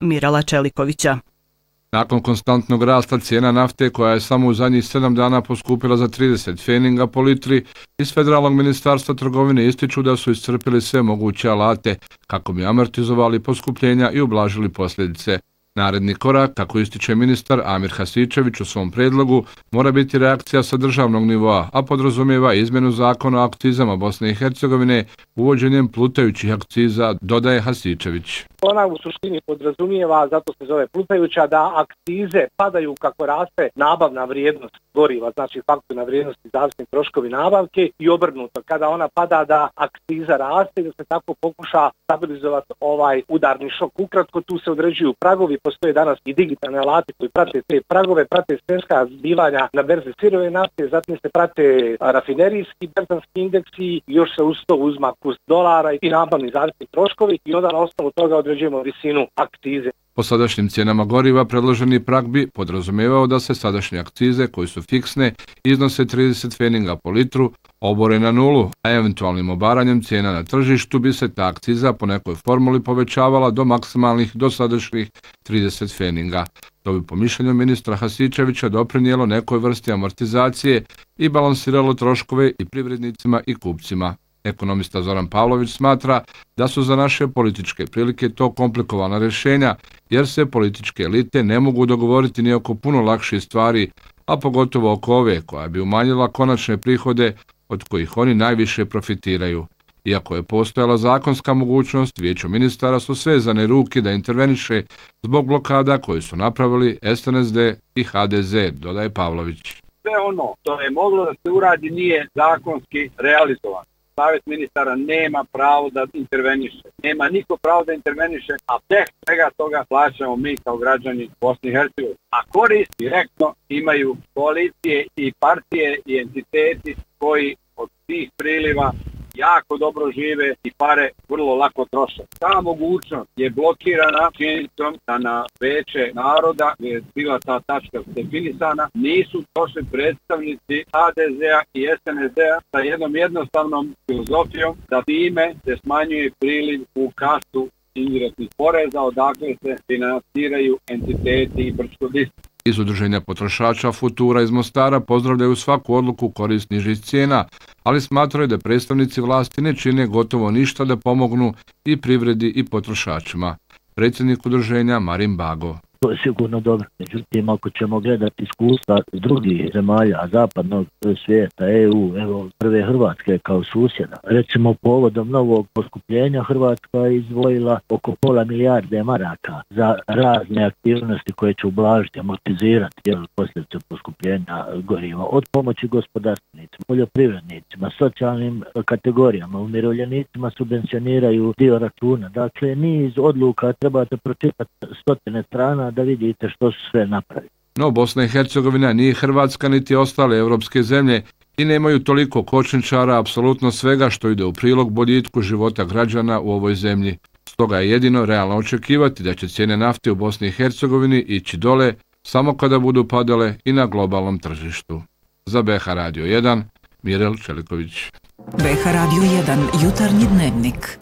Mirela Čelikovića. Nakon konstantnog rasta cijena nafte, koja je samo u zadnjih 7 dana poskupila za 30 pfeninga po litri, iz Federalnog ministarstva trgovine ističu da su iscrpili sve moguće alate kako bi amortizovali poskupljenja i ublažili posljedice. Naredni korak, kako ističe ministar Amir Hasičević u svom predlogu, mora biti reakcija sa državnog nivoa, a podrazumijeva izmjenu zakona o akcizama Bosne i Hercegovine uvođenjem plutajućih akciza, dodaje Hasičević. Ona u suštini podrazumijeva, zato se zove plutajuća, da akcize padaju kako raste nabavna vrijednost goriva, znači fakturna vrijednost i zavisni troškovi nabavke, i obrnuto. Kada ona pada, da akciza raste i da se tako pokuša stabilizovati ovaj udarni šok. Ukratko, tu se određuju pragovi, postoje danas i digitalne alati koji prate te pragove, prate svjetska zbivanja na berzi sirove nafte, zatim se prate rafinerijski berzanski indeksi, još se uz to uzma kurs dolara i nabavni zavisni troškovi i onda na osnovu toga određujemo visinu akcize. Po sadašnjim cijenama goriva predloženi prag bi podrazumijevao da se sadašnje akcize, koji su fiksne, iznose 30 pfeninga po litru, obore na nulu, a eventualnim obaranjem cijena na tržištu bi se ta akciza po nekoj formuli povećavala do maksimalnih dosadašnjih 30 pfeninga. To bi po mišljenju ministra Hasičevića doprinijelo nekoj vrsti amortizacije i balansiralo troškove i privrednicima i kupcima. Ekonomista Zoran Pavlović smatra da su za naše političke prilike to komplikovana rješenja, jer se političke elite ne mogu dogovoriti ni oko puno lakših stvari, a pogotovo oko ove koja bi umanjila konačne prihode od kojih oni najviše profitiraju. Iako je postojala zakonska mogućnost, Vijeću ministara su svezane ruke da interveniše zbog blokada koje su napravili SNSD i HDZ, dodaje Pavlović. Sve ono što je moglo da se uradi nije zakonski realizovano. Savjet ministara nema pravo da interveniše. Nema niko pravo da interveniše, a tek svega toga plaćamo mi kao građani Bosne i Hercegovine. A korist direktno imaju koalicije i partije i entiteti koji od tih priliva jako dobro žive i pare vrlo lako troše. Ta mogućnost je blokirana činjenicom da na Veće naroda, gdje je bila ta tačka definisana, nisu došli predstavnici HDZ-a i SNSD-a sa jednom jednostavnom filozofijom da time se smanjuje priliv u kasu indirektnih poreza, odakle se finansiraju entiteti i brdsko-distriktni. Iz Udruženja potrošača Futura iz Mostara pozdravljaju svaku odluku korist nižih cijena, ali smatraju da predstavnici vlasti ne čine gotovo ništa da pomognu i privredi i potrošačima. Predsjednik udruženja Marin Bago. To je sigurno dobro. Međutim, ako ćemo gledati iskustva drugih zemalja zapadnog svijeta, EU, evo prve Hrvatske kao susjeda. Recimo, povodom novog poskupljenja Hrvatska je izdvojila oko pola milijarde maraka za razne aktivnosti koje će ublažiti, amortizirati posljedice poskupljenja goriva. Od pomoći gospodarstvenicima, poljoprivrednicima, socijalnim kategorijama, umirovljenicima subvencioniraju dio računa. Dakle, niz odluka trebate pročitati stotine strana da vidite što su sve napravili. No, Bosna i Hercegovina nije Hrvatska niti ostale evropske zemlje i nemaju toliko kočničara apsolutno svega što ide u prilog boljitku života građana u ovoj zemlji. Stoga je jedino realno očekivati da će cijene nafte u Bosni i Hercegovini ići dole samo kada budu padale i na globalnom tržištu. Za BH Radio 1, Mirel Čeliković. BH Radio 1, jutarnji dnevnik.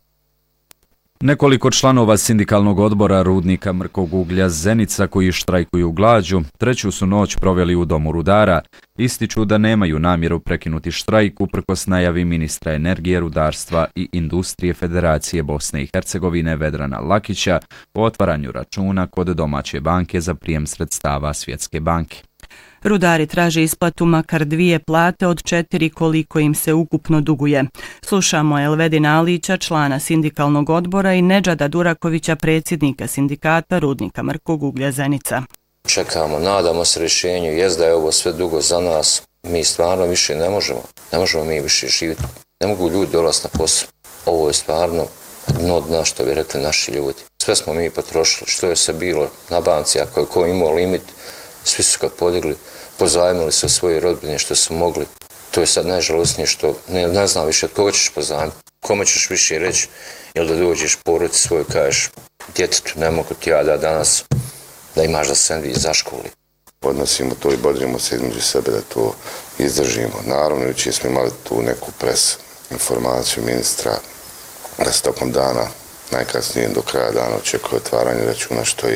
Nekoliko članova sindikalnog odbora rudnika Mrkog uglja Zenica koji štrajkuju glađu, treću su noć proveli u domu rudara, ističu da nemaju namjeru prekinuti štrajk uprkos najavi ministra energije, rudarstva i industrije Federacije Bosne i Hercegovine Vedrana Lakića o otvaranju računa kod domaće banke za prijem sredstava Svjetske banke. Rudari traže isplatu makar 2 plate od 4 koliko im se ukupno duguje. Slušamo Elvedina Alića, člana sindikalnog odbora, i Nedžada Durakovića, predsjednika sindikata rudnika Mrkog uglja Zenica. Čekamo, nadamo se rješenju, jest da je ovo sve dugo za nas. Mi stvarno više ne možemo mi više živjeti. Ne mogu ljudi dolaziti na posao. Ovo je stvarno dno dna, što bi rekli naši ljudi. Sve smo mi potrošili, što je se bilo na banci, ako je ko imao limit, svi su ga podigli, pozajmili su svoje rodbine što su mogli. To je sad najžalosnije što ne znam više od koga ćeš pozajmiti. Kome ćeš više reći, jel da dođeš porodici svoju, kažeš djetetu, ne mogu ti ja da danas da imaš da sendvič za školi. Podnosimo to i bodrimo se između sebe da to izdržimo. Naravno, jučer smo imali tu neku informaciju ministra da se tokom dana, najkasnije do kraja dana, očekuje otvaranje računa, što je